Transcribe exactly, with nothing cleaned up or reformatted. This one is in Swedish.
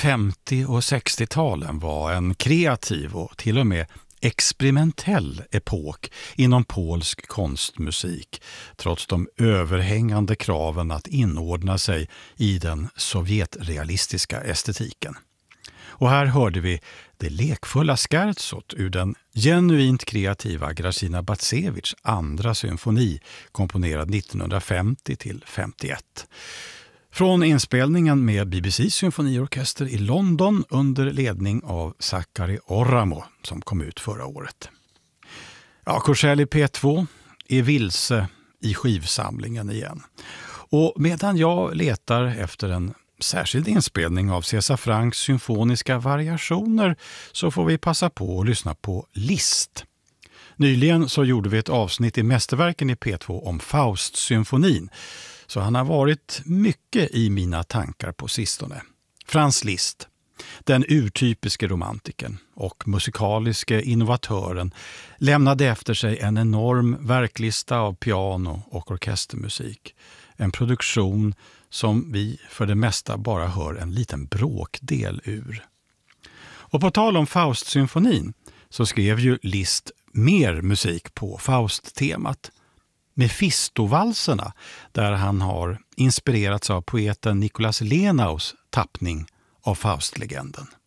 femtio- och sextiotalen var en kreativ och till och med experimentell epok inom polsk konstmusik, trots de överhängande kraven att inordna sig i den sovjetrealistiska estetiken. Och här hörde vi det lekfulla scherzot ur den genuint kreativa Gracina Bacevich andra symfoni, komponerad nittonhundrafemtio till femtioett. Från inspelningen med B B C:s symfoniorkester i London under ledning av Sakari Oramo som kom ut förra året. Ja, Korsell i P två är vilse i skivsamlingen igen. Och medan jag letar efter en särskild inspelning av César Franks symfoniska variationer så får vi passa på att lyssna på Liszt. Nyligen så gjorde vi ett avsnitt i Mästerverken i P två om Faust-symfonin. Så han har varit mycket i mina tankar på sistone. Franz Liszt, den urtypiske romantiken och musikaliske innovatören, lämnade efter sig en enorm verklista av piano- och orkestermusik. En produktion som vi för det mesta bara hör en liten bråkdel ur. Och på tal om Faust-symfonin så skrev ju Liszt mer musik på Faust-temat. Mephisto-valserna, där han har inspirerats av poeten Nicolas Lenaus tappning av Faust-legenden.